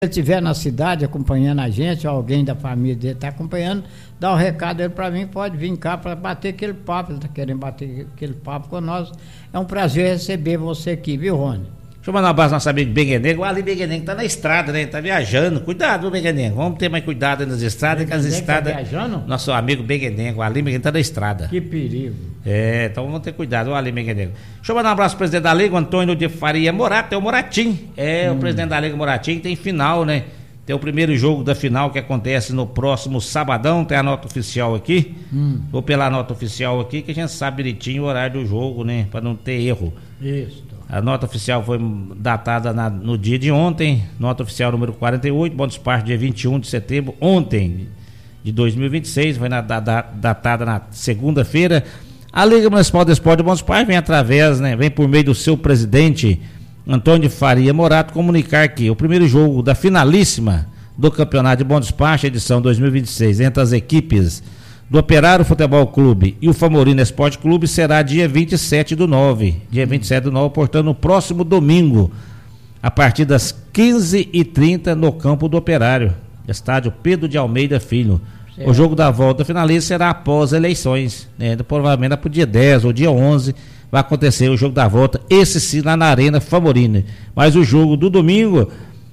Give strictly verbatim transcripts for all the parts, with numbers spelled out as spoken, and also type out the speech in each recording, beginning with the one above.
ele estiver na cidade acompanhando a gente, ou alguém da família dele está acompanhando, dá o recado dele para mim, pode vir cá para bater aquele papo, ele está querendo bater aquele papo com nós. É um prazer receber você aqui, viu, Rony? Deixa eu mandar um abraço ao nosso amigo Beguenengo. O Ali Beguenengo tá na estrada, né? Tá viajando. Cuidado, Beguenengo. Vamos ter mais cuidado nas estradas, que as estradas. Tá viajando? Nosso amigo Beguenengo, o Ali Beguenengo tá na estrada. Que perigo. É, então vamos ter cuidado, o Ali Beguenengo. Deixa eu mandar um abraço pro presidente da Liga, o Antônio de Faria Morato, é o Moratim. É, hum. o presidente da Liga Moratim tem final, né? Tem o primeiro jogo da final que acontece no próximo sabadão, tem a nota oficial aqui. Hum. Vou pela nota oficial aqui, que a gente sabe direitinho o horário do jogo, né? Pra não ter erro. Isso. A nota oficial foi datada na, no dia de ontem, nota oficial número quarenta e oito, Bom Despacho, dia vinte e um de setembro, ontem, de dois mil e vinte e seis, foi na, da, da, datada na segunda-feira. A Liga Municipal de Esporte de Bom Despacho vem através, né, vem por meio do seu presidente, Antônio de Faria Morato, comunicar que o primeiro jogo da finalíssima do Campeonato de Bom Despacho, edição dois mil e vinte e seis, entre as equipes do Operário Futebol Clube e o Famorino Esporte Clube será dia vinte e sete do nove, dia vinte e sete do nove, portanto no próximo domingo, a partir das quinze e trinta no campo do Operário, estádio Pedro de Almeida Filho. Certo. O jogo da volta finalista será após eleições, né? Provavelmente para o dia dez ou dia onze vai acontecer o jogo da volta, esse sim lá na Arena Famorino, mas o jogo do domingo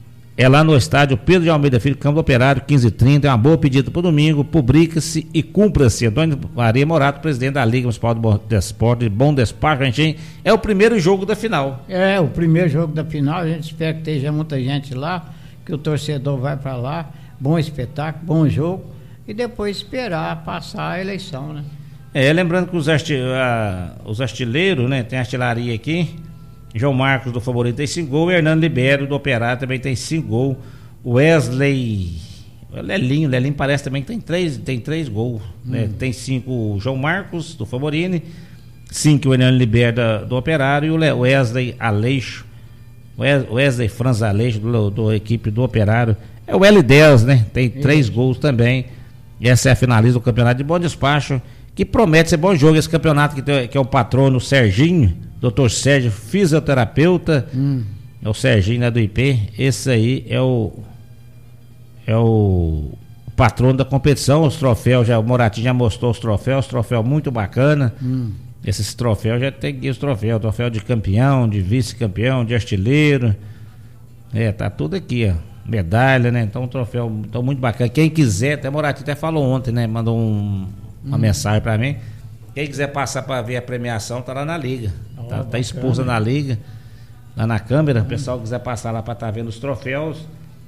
é lá no estádio Pedro de Almeida Filho, campo do Operário, quinze e trinta, é uma boa pedida para o domingo, publica-se e cumpra-se. Antônio Faria Morato, presidente da Liga Municipal de Esporte de Bom Despacho, gente, é o primeiro jogo da final. É, o primeiro jogo da final, a gente espera que esteja muita gente lá, que o torcedor vai para lá, bom espetáculo, bom jogo, e depois esperar passar a eleição, né? É, lembrando que os, arti- a, os artilheiros, né, tem artilharia aqui, João Marcos do Favorito tem cinco gols, o Hernando Libério do Operário também tem cinco gols, o Wesley, o Lelinho, o Lelinho parece também que tem três, tem três gols, hum. né? Tem cinco o João Marcos do Favorini, cinco o Hernando Libério da, do Operário e o Wesley Aleixo, Wesley Franz Aleixo do, do equipe do Operário, é o L dez, né? Tem Isso. três gols também, e essa é a finalista do Campeonato de Bom Despacho, que promete ser bom jogo, esse campeonato que, tem, que é o patrono Serginho, doutor Sérgio, fisioterapeuta, hum. é o Serginho, né, do I P, esse aí é o é o patrono da competição, os troféus, já, o Moratinho já mostrou os troféus, troféu muito bacana, hum. esses troféus, já tem aqui os troféus, troféu de campeão, de vice-campeão, de artilheiro, é, tá tudo aqui, ó, medalha, né, então um troféu então, muito bacana, quem quiser, até Moratinho até falou ontem, né, mandou um, uma hum. mensagem pra mim, quem quiser passar para ver a premiação, tá lá na Liga. Oh, tá, tá exposta na Liga, lá na câmera. O pessoal quiser passar lá para estar tá vendo os troféus,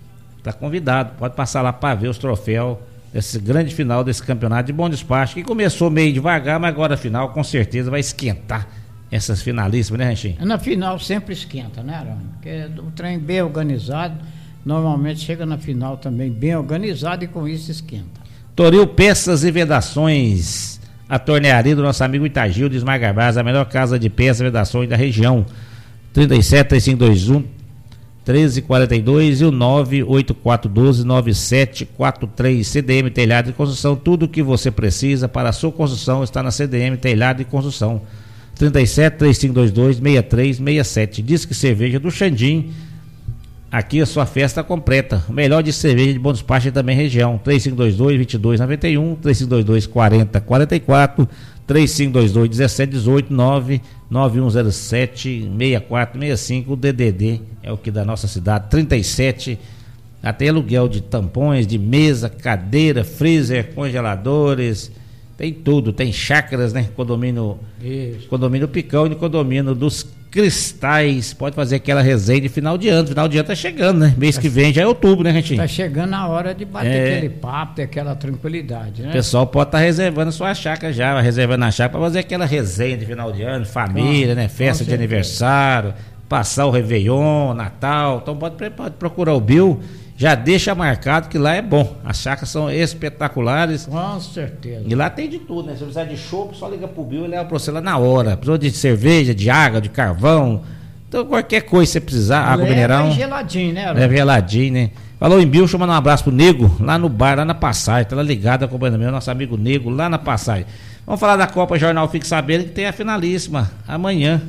tá convidado. Pode passar lá para ver os troféus desse grande final desse campeonato de Bom Despacho, que começou meio devagar, mas agora a final com certeza vai esquentar essas finalíssimas, né, Ranchinho? Na final sempre esquenta, né, Arão? Porque o trem bem organizado, normalmente chega na final também bem organizado e com isso esquenta. Toril Peças e Vedações, a tornearia do nosso amigo Itagil de Esmagabás, a melhor casa de peças e vedações da região. trinta e sete, três cinco dois um, treze quarenta e dois e o nove oito quatro um dois, nove sete quatro três. C D M Telhado e Construção, tudo o que você precisa para a sua construção está na C D M Telhado e Construção. trinta e sete, três cinco dois dois, seis três seis sete. Disque Cerveja do Xandim. Aqui a sua festa completa. O melhor de cerveja de Bom Despacho também região. três cinco dois dois, dois dois nove um, três cinco dois dois, quatro zero quatro quatro, três cinco dois dois, um sete um oito, nove nove um zero sete, seis quatro seis cinco. O D D D é o que da nossa cidade. trinta e sete. Até aluguel de tampões, de mesa, cadeira, freezer, congeladores. Tem tudo. Tem chácaras, né? Condomínio, Isso. condomínio Picão e condomínio dos Cristais. Pode fazer aquela resenha de final de ano. Final de ano tá chegando, né? Mês tá que vem já é outubro, né, Rentinho? Tá chegando a hora de bater é... aquele papo, ter aquela tranquilidade, né? O pessoal pode estar tá reservando sua chácara já, reservando a chácara para fazer aquela resenha de final de ano, família, com, né? Festa de aniversário, passar o Réveillon, Natal. Então pode, pode procurar o Bill. Já deixa marcado que lá é bom. As chácaras são espetaculares. Com certeza. E lá tem de tudo, né? Se você precisar de chopp, só liga pro Bill e leva pra você lá na hora. Precisou de cerveja, de água, de carvão. Então qualquer coisa que você precisar, água mineral. Leva geladinho, né? Leva geladinho, né? Falou em Bill, deixa eu mandar um abraço pro Nego, lá no bar, lá na Passagem. Tá lá ligado acompanhando meu, nosso amigo Nego, lá na Passagem. Vamos falar da Copa Jornal Fique Sabendo, que tem a finalíssima amanhã.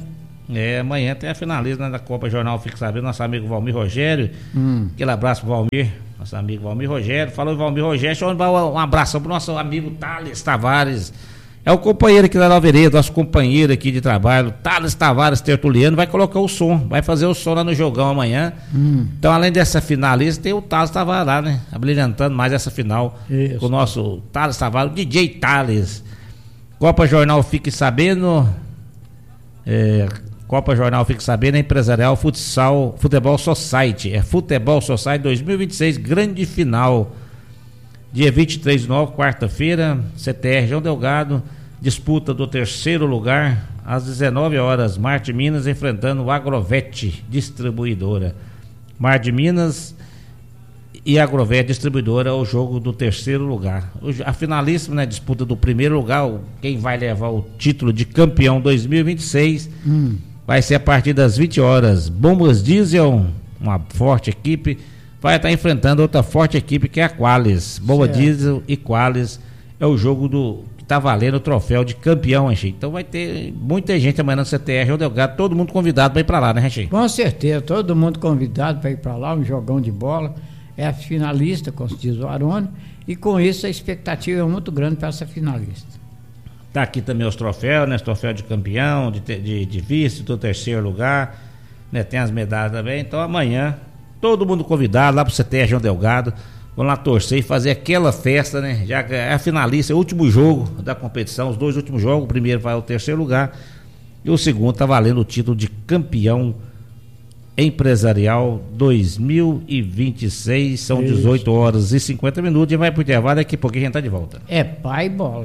É, amanhã tem a finalista, né, da Copa Jornal Fique Sabendo, nosso amigo Valmir Rogério. Hum. Aquele abraço pro Valmir, nosso amigo Valmir Rogério. Falou Valmir Rogério, deixa eu dar um abraço pro nosso amigo Thales Tavares. É o companheiro aqui da Nova Vereda, nosso companheiro aqui de trabalho, Thales Tavares Tertuliano, vai colocar o som, vai fazer o som lá no jogão amanhã. Hum. Então, além dessa finalista, tem o Thales Tavares lá, né? Abrilhantando mais essa final. Isso. Com o nosso Thales Tavares, D J Thales. Copa Jornal Fique Sabendo. É, Copa Jornal Fique Sabendo, Empresarial Futsal, Futebol Society. É Futebol Society dois mil e vinte e seis, grande final. Dia vinte e três de nove, quarta-feira, C T R João Delgado, disputa do terceiro lugar, às dezenove horas, Mar de Minas enfrentando o Agrovete, distribuidora. Mar de Minas e Agrovete, distribuidora, o jogo do terceiro lugar. A finalíssima, né, disputa do primeiro lugar, quem vai levar o título de campeão dois mil e vinte e seis, hum. vai ser a partir das vinte horas. Bombas Diesel, uma forte equipe, vai estar enfrentando outra forte equipe que é a Qualis. Boa Diesel e Qualis é o jogo do que está valendo o troféu de campeão, Renchi. Então vai ter muita gente amanhã no C T R João Delgado, todo mundo convidado para ir para lá, né, Renchi? Com certeza, todo mundo convidado para ir para lá, um jogão de bola. É a finalista, como se diz o Arone, e com isso a expectativa é muito grande para essa finalista. Tá aqui também os troféus, né? Os troféus de campeão, de, de, de vice, do terceiro lugar, né? Tem as medalhas também. Então amanhã todo mundo convidado lá pro C T R João Delgado. Vamos lá torcer e fazer aquela festa, né? Já que é a finalista, é o último jogo da competição, os dois últimos jogos. O primeiro vai ao terceiro lugar e o segundo tá valendo o título de campeão empresarial dois mil e vinte e seis. São Isso. dezoito horas e cinquenta minutos e vai pro intervalo. Daqui a pouquinho a gente tá de volta. É pai bola.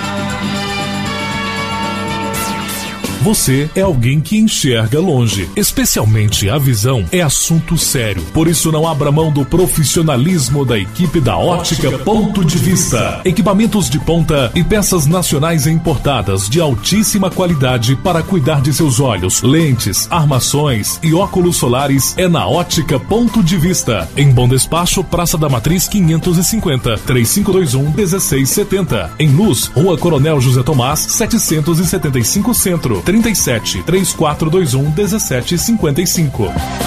Você é alguém que enxerga longe, especialmente a visão é assunto sério. Por isso não abra mão do profissionalismo da equipe da Ótica Ponto de Vista. Equipamentos de ponta e peças nacionais e importadas de altíssima qualidade para cuidar de seus olhos, lentes, armações e óculos solares é na Ótica Ponto de Vista. Em Bom Despacho, Praça da Matriz quinhentos e cinquenta, três cinco dois um, um seis sete zero. Em Luz, Rua Coronel José Tomás, setecentos e setenta e cinco Centro. trinta e sete, três quatro dois um, um sete cinco cinco.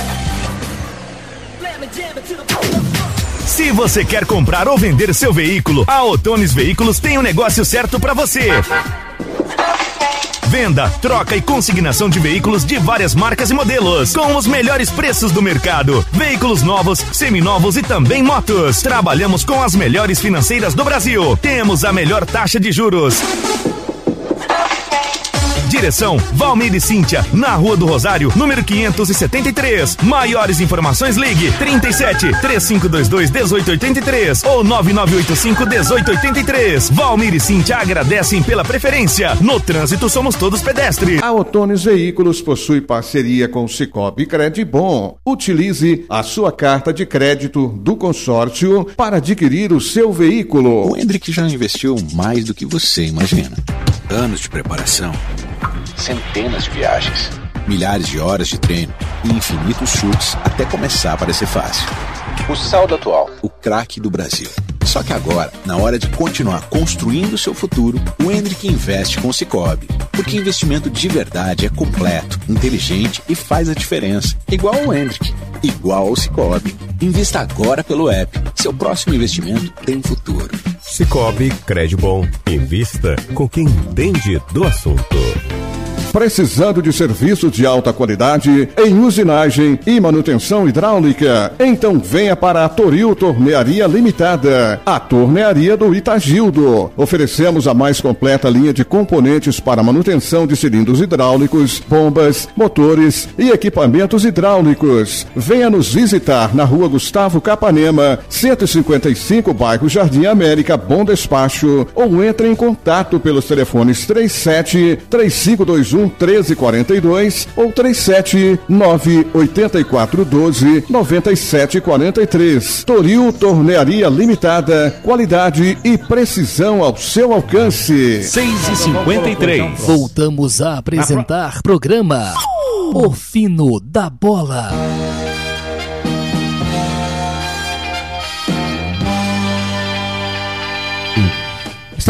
Se você quer comprar ou vender seu veículo, a Otones Veículos tem o negócio certo para você. Venda, troca e consignação de veículos de várias marcas e modelos, com os melhores preços do mercado. Veículos novos, seminovos e também motos. Trabalhamos com as melhores financeiras do Brasil. Temos a melhor taxa de juros. Direção Valmir e Cíntia, na Rua do Rosário, número quinhentos e setenta e três. Maiores informações, ligue trinta e sete, três cinco dois dois, um oito oito três ou nove nove oito cinco, um oito oito três. Valmir e Cíntia agradecem pela preferência. No trânsito somos todos pedestres. A Otones Veículos possui parceria com o Sicoob Credibom. Utilize a sua carta de crédito do consórcio para adquirir o seu veículo. O Hendrick já investiu mais do que você imagina. Anos de preparação, centenas de viagens, milhares de horas de treino e infinitos chutes até começar a parecer fácil. O saldo atual, o craque do Brasil. Só que agora, na hora de continuar construindo seu futuro, o Hendrick investe com o Sicoob. Porque investimento de verdade é completo, inteligente e faz a diferença. Igual ao Hendrick, igual ao Sicoob. Invista agora pelo app. Seu próximo investimento tem futuro. Sicoob Credibom. Invista com quem entende do assunto. Precisando de serviços de alta qualidade em usinagem e manutenção hidráulica? Então venha para a Toril Tornearia Limitada, a tornearia do Itagildo. Oferecemos a mais completa linha de componentes para manutenção de cilindros hidráulicos, bombas, motores e equipamentos hidráulicos. Venha nos visitar na Rua Gustavo Capanema, cento e cinquenta e cinco, bairro Jardim América, Bom Despacho, ou entre em contato pelos telefones três sete, três cinco dois um, um treze quarenta e dois ou trinta e sete, nove oito quatro um dois, nove sete quatro três. Toril Tornearia Limitada, qualidade e precisão ao seu alcance. seis e cinquenta e três. Voltamos a apresentar programa O Fino da Bola.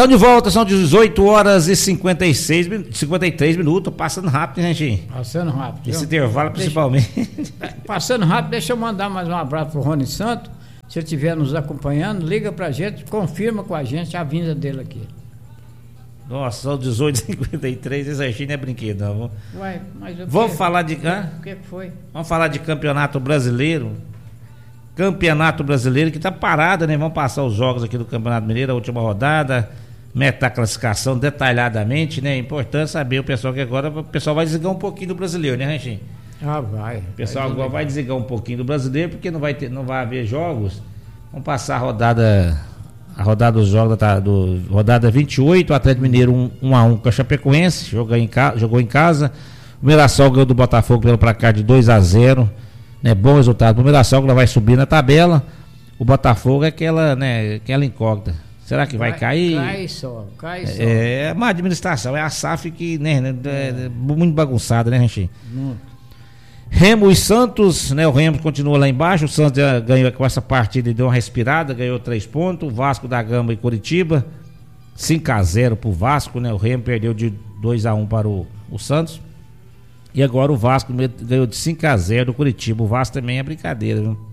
Estão de volta, são dezoito horas e cinquenta e seis, cinquenta e três minutos, passando rápido, né, gente? Passando rápido. Esse viu? intervalo Deixa, principalmente. Passando rápido, deixa eu mandar mais um abraço pro Rony Santos. Se ele estiver nos acompanhando, liga pra gente, confirma com a gente a vinda dele aqui. Nossa, são dezoito e cinquenta e três, esse aí não é brinquedo, não. Ué, mas o Vamos que, falar de. O que, que foi? Vamos falar de campeonato brasileiro. Campeonato brasileiro que tá parado, né? Vamos passar os jogos aqui do Campeonato Mineiro, a última rodada, meta classificação detalhadamente, né? É importante saber o pessoal que agora o pessoal vai desligar um pouquinho do brasileiro, né, Ranchinho? Ah, vai. O pessoal vai agora vai desligar um pouquinho do brasileiro porque não vai ter, não vai haver jogos. Vamos passar a rodada, a rodada dos jogos da do, rodada vinte e oito, o Atlético Mineiro um a um com a Chapecoense, jogou em, ca, jogou em casa. O Mirassol ganhou do Botafogo pelo placar de dois a zero. Né, bom resultado pro Mirassol, que ela vai subir na tabela. O Botafogo é aquela, né, aquela incógnita. Será que vai, vai cair? Cai só, cai só. É, é uma administração, é a S A F que, né, é, é muito bagunçada, né, Ranchinho? Remo e Santos, né, o Remo continua lá embaixo, o Santos já ganhou com essa partida e deu uma respirada, ganhou três pontos. O Vasco da Gama e Curitiba, cinco a zero pro Vasco, né, o Remo perdeu de dois a um para o, o Santos. E agora o Vasco ganhou de cinco a zero do Curitiba. O Vasco também é brincadeira, viu?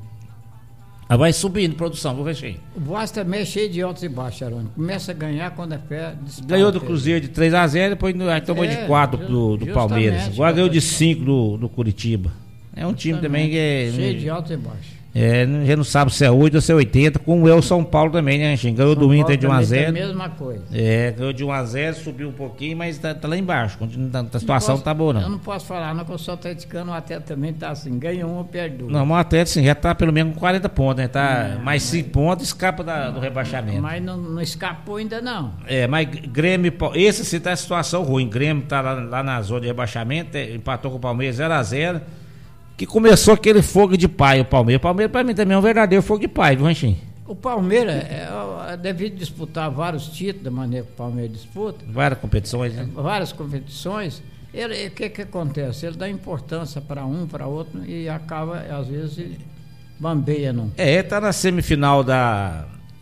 Ah, vai subindo produção, vou ver cheio. O Vasco também é cheio de altos e baixos, Arônio. Começa a ganhar quando é pé. Ganhou do Cruzeiro de três a zero, depois tomou é, de quatro do, do Palmeiras. Agora ganhou de cinco do, do Curitiba. É um time também, também que é. Cheio de altos e baixos. É, já não sabe se é oito ou se é oitenta, como é o São Paulo também, né, Ranchinho? Ganhou São do Inter de um a zero. É a mesma coisa. É, ganhou de um a zero, subiu um pouquinho, mas tá, tá lá embaixo. A situação não, posso, não tá boa, não. Eu não posso falar, não, que eu sou atleticano, o Atlético também tá assim, ganha um ou perde dois. Não, mas o Atlético sim, já tá pelo menos com quarenta pontos, né? Tá é, mais cinco pontos, escapa da, do rebaixamento. Mas não, não escapou ainda, não. É, mas Grêmio, esse sim tá em situação ruim. Grêmio tá lá, lá na zona de rebaixamento, empatou com o Palmeiras zero a zero. Que começou aquele fogo de pai, o Palmeiras. O Palmeiras, pra mim, também é um verdadeiro fogo de pai, viu, Ranchinho? O Palmeiras, é, é, devido disputar vários títulos da maneira que o Palmeiras disputa. Várias competições, né? Várias competições. O que que acontece? Ele dá importância para um, para outro e acaba, às vezes, bambeia, não. É, tá na semifinal da,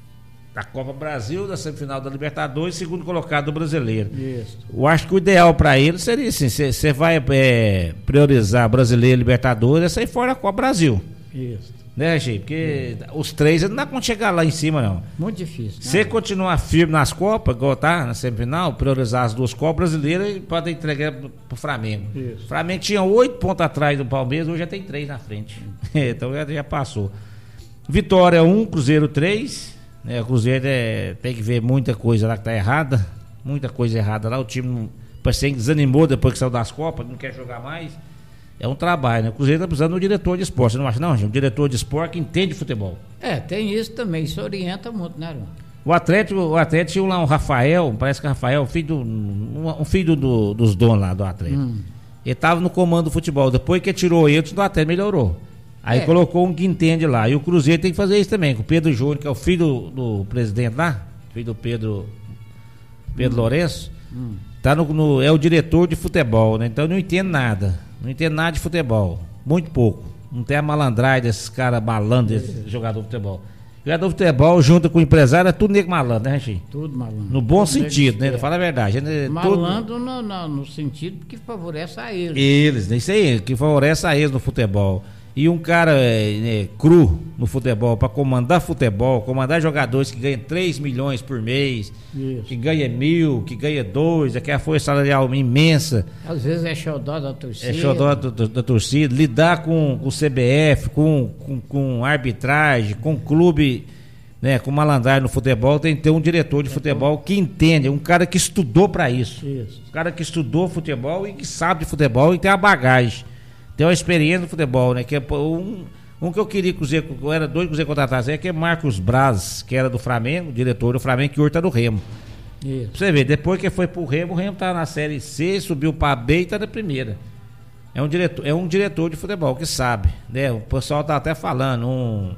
da Copa Brasil, da semifinal da Libertadores, segundo colocado do Brasileiro. Isso. Eu acho que o ideal para ele seria assim, você vai é, priorizar Brasileiro e Libertadores, é sair fora da Copa Brasil. Isso. Né, gente? Porque é. os três não dá pra chegar lá em cima, não. Muito difícil. Se continuar firme nas Copas, igual tá na semifinal, priorizar as duas Copas brasileiras e pode entregar pro Flamengo. Isso. O Flamengo tinha oito pontos atrás do Palmeiras, hoje já tem três na frente. Então já, já passou. Vitória um, Cruzeiro três. É, o Cruzeiro é, tem que ver muita coisa lá que tá errada, muita coisa errada lá, o time não, parece que desanimou depois que saiu das Copas, não quer jogar mais. É um trabalho, né? O Cruzeiro tá precisando de um diretor de esporte, você não acha não, gente? Um diretor de esporte que entende futebol. É, tem isso também, isso orienta muito, né, Arão? O Atlético, o Atlético tinha lá um Rafael, parece que o Rafael, filho do, um, um filho do, dos donos lá do Atlético. Hum. Ele tava no comando do futebol, depois que tirou ele, o Atlético melhorou. Aí é. colocou um que entende lá. E o Cruzeiro tem que fazer isso também, com o Pedro Júnior, que é o filho do, do presidente lá, filho do Pedro, Pedro hum. Lourenço, hum. tá no, no, é o diretor de futebol, né? Então eu não entendo nada. Não entendo nada de futebol. Muito pouco. Não tem a malandragem desses caras malandros, desses jogadores de futebol. Jogador de futebol junto com o empresário é tudo nego malandro, né, Ranchinho? Tudo malandro. No bom tudo sentido, né? Fala a verdade. Malandro tudo... no, no, no sentido que favorece a eles. Eles, isso aí, que favorece a eles no futebol. E um cara é, é, cru no futebol, para comandar futebol, comandar jogadores que ganham três milhões por mês, isso. que ganha mil, que ganha dois, é que a força salarial imensa. Às vezes é xodó da torcida. É xodó da, da, da torcida. Lidar com o C B F, com, com, com arbitragem, com clube, né, com malandragem no futebol, tem que ter um diretor de é futebol que entende, um cara que estudou para isso. isso. Um cara que estudou futebol e que sabe de futebol e tem a bagagem. Tem uma experiência no futebol, né? Que é um, um que eu queria que o Cruzeiro, eu era doido que o Cruzeiro contratasse, é que é Marcos Braz, que era do Flamengo, diretor do Flamengo, que hoje tá no Remo. Isso. Pra você ver, depois que foi pro Remo, o Remo tá na Série C, subiu pra B e tá na primeira. É um diretor, é um diretor de futebol que sabe, né? O pessoal tá até falando, um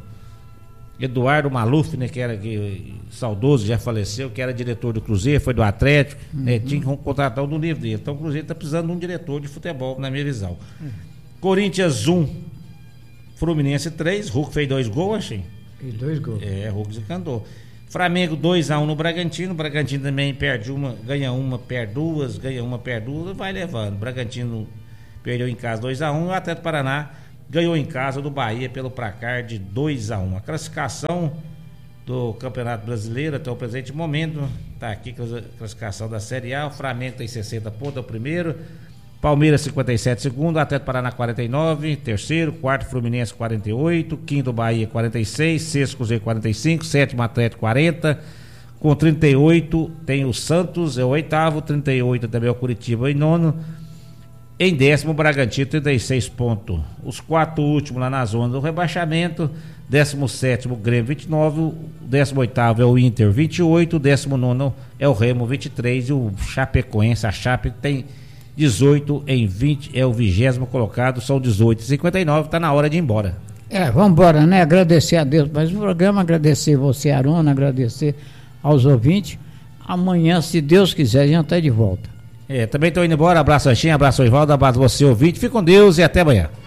Eduardo Maluf, né? Que era que, saudoso, já faleceu, que era diretor do Cruzeiro, foi do Atlético, uhum. né? Tinha que contratar um do nível dele. Então o Cruzeiro tá precisando de um diretor de futebol, na minha visão. Uhum. Corinthians um, Fluminense três, Hulk fez dois gols, achei. Fez dois gols. É, Hulk desencantou. Flamengo dois a um no Bragantino. O Bragantino também perde uma, ganha uma, perde duas, ganha uma, perde duas, vai levando. O Bragantino perdeu em casa dois a um. E o Atlético Paraná ganhou em casa do Bahia pelo placar de dois a um. A classificação do Campeonato Brasileiro até o presente momento, tá aqui a classificação da Série A. O Flamengo tem sessenta pontos, é o primeiro. Palmeiras cinquenta e sete, segundo. Atlético Paraná quarenta e nove, terceiro. Quarto Fluminense quarenta e oito, quinto Bahia quarenta e seis, sexto Cruzeiro quarenta e cinco, sétimo Atlético quarenta, com trinta e oito tem o Santos, é o oitavo, trinta e oito também é o Curitiba em nono. Em décimo, Bragantino, trinta e seis pontos. Os quatro últimos lá na zona do rebaixamento. Décimo sétimo, Grêmio, vinte e nove. O décimo oitavo é o Inter, vinte e oito. O décimo nono é o Remo, vinte e três. E o Chapecoense, a Chape, tem dezoito em vinte. É o vigésimo colocado, são dezoito e cinquenta e nove. Está na hora de ir embora. É, vamos embora, né? Agradecer a Deus mais um programa, agradecer você, Arona, agradecer aos ouvintes. Amanhã, se Deus quiser, a gente está de volta. É, também estou indo embora. Abraço, Anchinha, abraço, Ivaldo, abraço você, ouvinte. Fique com Deus e até amanhã.